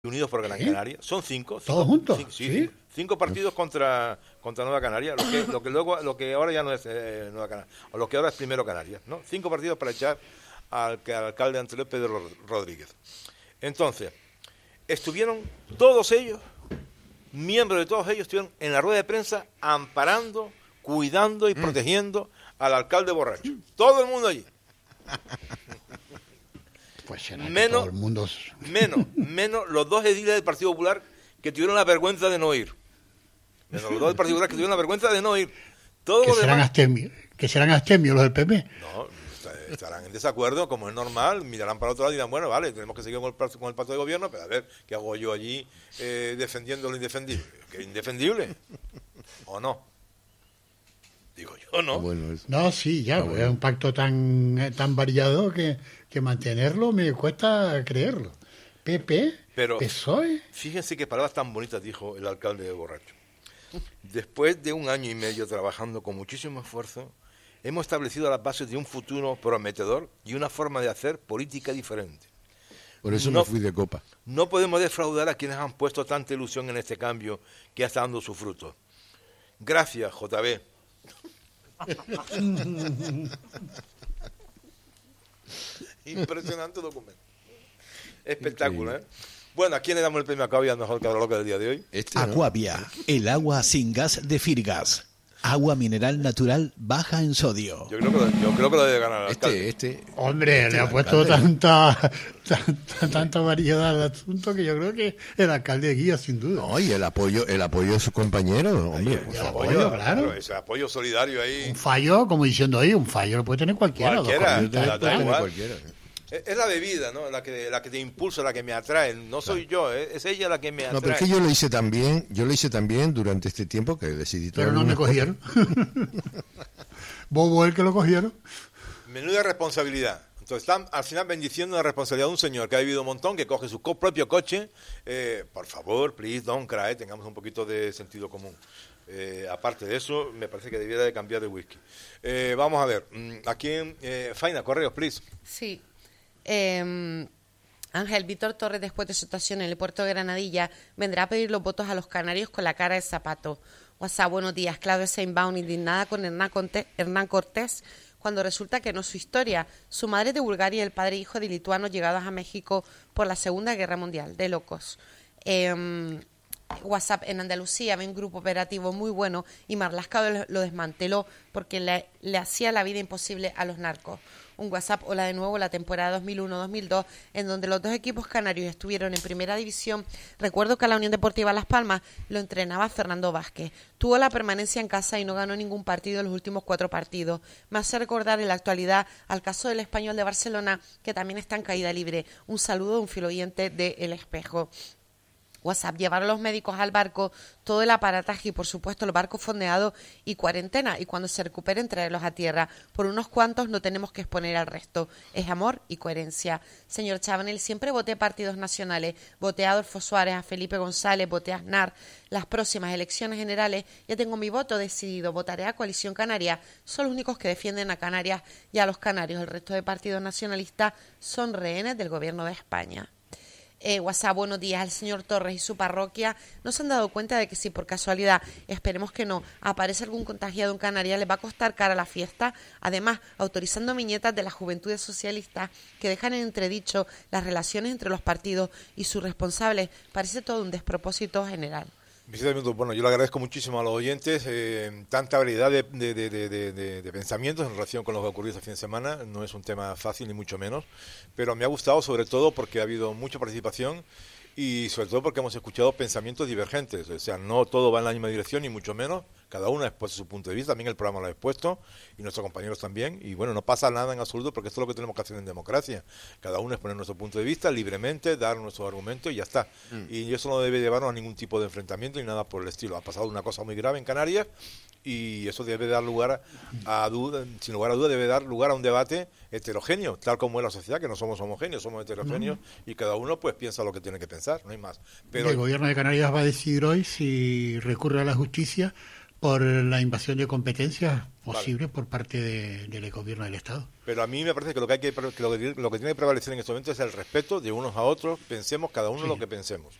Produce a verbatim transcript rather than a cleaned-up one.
Unidos por Gran ¿Eh? Canaria. Son cinco. cinco ¿Todos juntos? Cinco, sí, ¿Sí? sí. Cinco partidos contra contra Nueva Canaria, lo que, lo que luego lo que ahora ya no es eh, Nueva Canaria, o lo que ahora es Primero Canarias, ¿no? Cinco partidos para echar al, al alcalde anterior, Pedro Rodríguez. Entonces, estuvieron todos ellos, miembros de todos ellos, estuvieron en la rueda de prensa amparando, cuidando y mm. protegiendo al alcalde borracho. Todo el mundo allí. Pues será menos, todo el mundo... menos, menos los dos ediles del Partido Popular que tuvieron la vergüenza de no ir. Menos los dos del Partido Popular que tuvieron la vergüenza de no ir. Todos que, los serán demás, astemios, que serán astemios los del P P. No, estarán en desacuerdo, como es normal, mirarán para otro lado y dirán, bueno, vale, tenemos que seguir con el, con el pacto de gobierno, pero a ver, ¿qué hago yo allí eh, defendiendo lo indefendible? ¿Qué indefendible? ¿O no? Digo yo, ¿no? Bueno, es... No, sí, ya, pues bueno. Es un pacto tan, tan variado que, que mantenerlo me cuesta creerlo. P P, pero, P S O E... Fíjense qué palabras tan bonitas dijo el alcalde de Borracho. Después de un año y medio trabajando con muchísimo esfuerzo, hemos establecido las bases de un futuro prometedor y una forma de hacer política diferente. Por eso no, me fui de copa. No podemos defraudar a quienes han puesto tanta ilusión en este cambio que está dando su fruto. Gracias, J B. Impresionante documento. Espectáculo, ¿eh? Bueno, ¿a quién le damos el premio Aquavia, mejor cabra loca del día de hoy? Este, ¿no? Aquavia, el agua sin gas de Firgas. Agua mineral natural baja en sodio. Yo creo que lo, yo creo que lo debe ganar el alcalde. Este, este. Hombre, este le ha puesto tanta, tanta tanta variedad al asunto que yo creo que el alcalde guía, sin duda. No, y el apoyo, el apoyo de sus compañeros, hombre. Ay, el apoyo, apoyo, claro. claro. Ese apoyo solidario ahí. Un fallo, como diciendo ahí, un fallo lo puede tener cualquiera. Cualquiera, dos la, da igual. cualquiera. Es la bebida, ¿no? La que, la que te impulsa, la que me atrae. No soy yo, ¿eh? Es ella la que me atrae. No, pero es que yo lo hice también, yo lo hice también durante este tiempo que decidí. Pero no me cogieron. Bobo el que lo cogieron. Menuda responsabilidad. Entonces están al final bendiciendo la responsabilidad de un señor que ha vivido un montón, que coge su co- propio coche. Eh, por favor, please, don't cry, tengamos un poquito de sentido común. Eh, aparte de eso, me parece que debiera de cambiar de whisky. Eh, vamos a ver, aquí en eh, Faina, correos, please. Sí. Eh, Ángel Víctor Torres, después de su actuación en el puerto de Granadilla, vendrá a pedir los votos a los canarios con la cara de zapato. WhatsApp, buenos días. Claudia Seinbaum, indignada con Hernán, Conte, Hernán Cortés, cuando resulta que no es su historia. Su madre es de Bulgaria y el padre e hijo de lituanos llegados a México por la Segunda Guerra Mundial. De locos. Eh, WhatsApp, en Andalucía había un grupo operativo muy bueno y Marlaska lo desmanteló porque le, le hacía la vida imposible a los narcos. Un WhatsApp, hola de nuevo, la temporada dos mil uno dos mil dos, en donde los dos equipos canarios estuvieron en primera división. Recuerdo que a la Unión Deportiva Las Palmas lo entrenaba Fernando Vázquez. Tuvo la permanencia en casa y no ganó ningún partido en los últimos cuatro partidos. Me hace recordar en la actualidad al caso del Español de Barcelona, que también está en caída libre. Un saludo de un fiel oyente de El Espejo. WhatsApp, llevar a los médicos al barco, todo el aparataje y por supuesto el barco fondeado y cuarentena, y cuando se recuperen traerlos a tierra. Por unos cuantos no tenemos que exponer al resto. Es amor y coherencia. Señor Chabanel, siempre voté partidos nacionales, voté a Adolfo Suárez, a Felipe González, voté a Aznar. Las próximas elecciones generales ya tengo mi voto decidido, votaré a Coalición Canaria. Son los únicos que defienden a Canarias y a los canarios. El resto de partidos nacionalistas son rehenes del gobierno de España. Eh, WhatsApp, buenos días. El señor Torres y su parroquia no se han dado cuenta de que si por casualidad, esperemos que no, aparece algún contagiado en Canarias, les va a costar cara la fiesta. Además, autorizando viñetas de las juventudes socialistas que dejan en entredicho las relaciones entre los partidos y sus responsables. Parece todo un despropósito general. Bueno, yo le agradezco muchísimo a los oyentes eh, tanta variedad de, de, de, de, de, de pensamientos en relación con lo que ha ocurrido este fin de semana. No es un tema fácil ni mucho menos, pero me ha gustado sobre todo porque ha habido mucha participación y sobre todo porque hemos escuchado pensamientos divergentes. O sea, no todo va en la misma dirección ni mucho menos. Cada uno ha expuesto su punto de vista, también el programa lo ha expuesto y nuestros compañeros también. Y bueno, no pasa nada en absoluto porque esto es lo que tenemos que hacer en democracia. Cada uno exponer nuestro punto de vista libremente, dar nuestros argumentos y ya está. Mm. Y eso no debe llevarnos a ningún tipo de enfrentamiento ni nada por el estilo. Ha pasado una cosa muy grave en Canarias y eso debe dar lugar a, a duda, sin lugar a duda, debe dar lugar a un debate heterogéneo, tal como es la sociedad, que no somos homogéneos, somos heterogéneos mm. y cada uno pues piensa lo que tiene que pensar, no hay más. Pero el gobierno de Canarias va a decidir hoy si recurre a la justicia por la invasión de competencias posibles vale. por parte de, del gobierno del Estado. Pero a mí me parece que lo que hay que, que lo, que, lo que tiene que prevalecer en este momento es el respeto de unos a otros, pensemos cada uno sí. lo que pensemos.